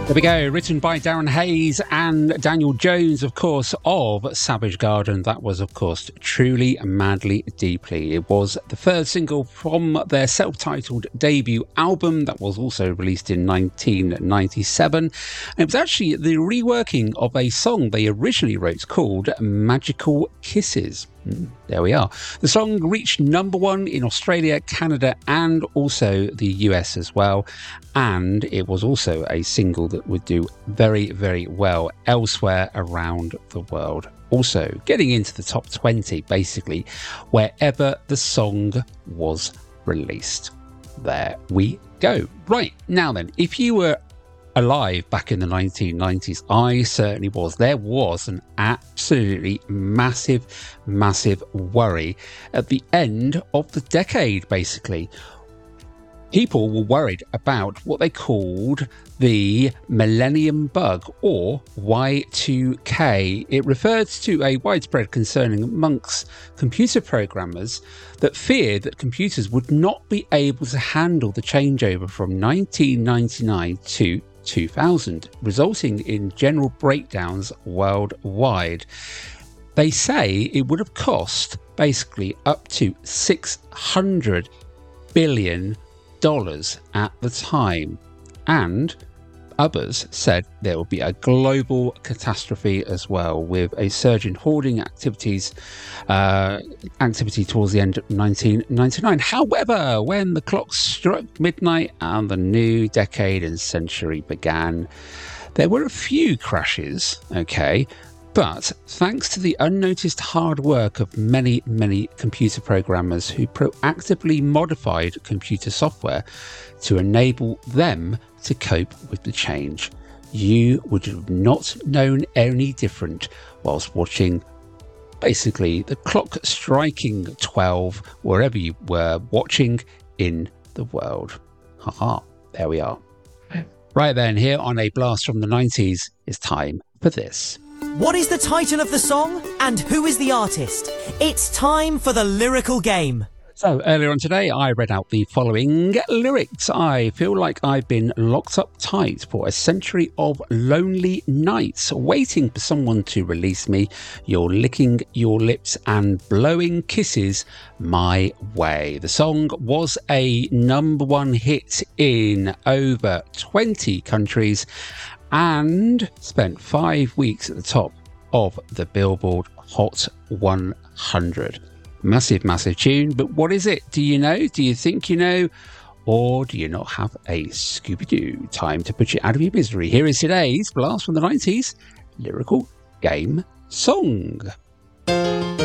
There we go, written by Darren Hayes and Daniel Jones, of course, of Savage Garden. That was, of course, Truly, Madly, Deeply. It was the third single from their self-titled debut album that was also released in 1997. And it was actually the reworking of a song they originally wrote called Magical Kisses. There we are. The song reached number one in Australia, Canada, and also the US as well. And it was also a single that would do very, very well elsewhere around the world. Also getting into the top 20, basically, wherever the song was released. There we go. Right, now then, if you were alive back in the 1990s, I certainly was. There was an absolutely massive worry at the end of the decade, basically. People were worried about what they called the Millennium Bug, or Y2K. It referred to a widespread concern amongst computer programmers that feared that computers would not be able to handle the changeover from 1999 to 2000, resulting in general breakdowns worldwide. They say it would have cost basically up to $600 billion at the time, and others said there would be a global catastrophe as well, with a surge in hoarding activity towards the end of 1999. However, when the clock struck midnight and the new decade and century began, there were a few crashes, but thanks to the unnoticed hard work of many computer programmers who proactively modified computer software to enable them to cope with the change, you would have not known any different whilst watching basically the clock striking 12 wherever you were watching in the world. Haha, there we are. Right then, here on A Blast from the 90s, it's time for this. What is the title of the song and who is the artist? It's time for the lyrical game. So earlier on today, I read out the following lyrics. I feel like I've been locked up tight for a century of lonely nights, waiting for someone to release me. You're licking your lips and blowing kisses my way. The song was a number one hit in over 20 countries and spent 5 weeks at the top of the Billboard Hot 100. Massive tune, but what is it? Do you know? Do you think you know? Or do you not have a Scooby-Doo? Time to put you out of your misery. Here is today's Blast from the 90s lyrical game song.